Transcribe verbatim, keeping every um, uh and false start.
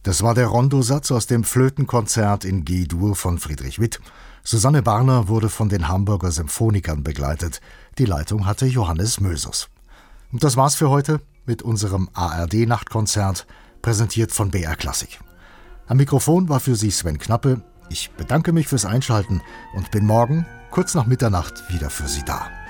Das war der Rondosatz aus dem Flötenkonzert in G-Dur von Friedrich Witt. Susanne Barner wurde von den Hamburger Symphonikern begleitet. Die Leitung hatte Johannes Mösus. Und das war's für heute mit unserem A R D-Nachtkonzert, präsentiert von B R Klassik. Am Mikrofon war für Sie Sven Knappe. Ich bedanke mich fürs Einschalten und bin morgen, kurz nach Mitternacht, wieder für Sie da.